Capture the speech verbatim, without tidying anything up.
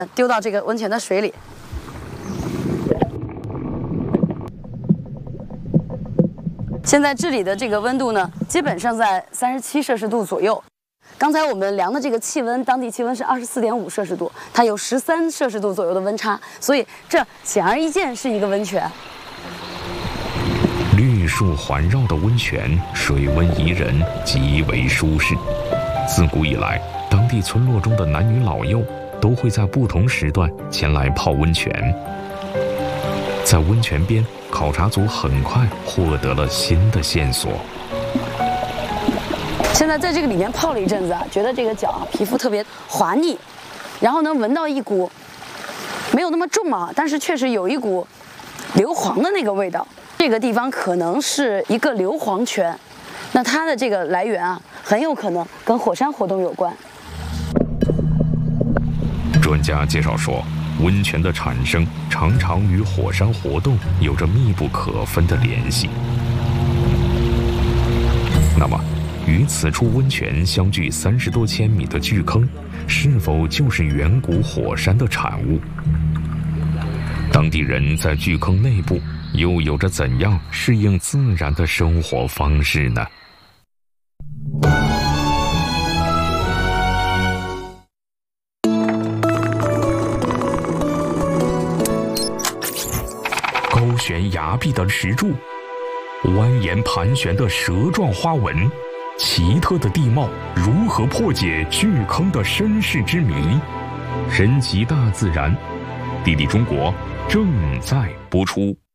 丢到这个温泉的水里。现在这里的这个温度呢，基本上在三十七摄氏度左右。刚才我们量的这个气温，当地气温是二十四点五摄氏度，它有十三摄氏度左右的温差，所以这显而易见是一个温泉。 绿树环绕的温泉，水温宜人，极为舒适。自古以来，当地村落中的男女老幼都会在不同时段前来泡温泉。在温泉边，考察组很快获得了新的线索。 现在在这个里面泡了一阵子啊，觉得这个脚啊皮肤特别滑腻，然后呢闻到一股没有那么重啊，但是确实有一股硫磺的那个味道。这个地方可能是一个硫磺泉，那它的这个来源啊，很有可能跟火山活动有关。 专家介绍说，温泉的产生常常与火山活动有着密不可分的联系。那么，与此处温泉相距三十多千米的巨坑，是否就是远古火山的产物？当地人在巨坑内部又有着怎样适应自然的生活方式呢？高悬崖壁的石柱，蜿蜒盘旋的蛇状花纹，奇特的地貌如何破解巨坑的身世之谜？神奇大自然，地理中国正在播出。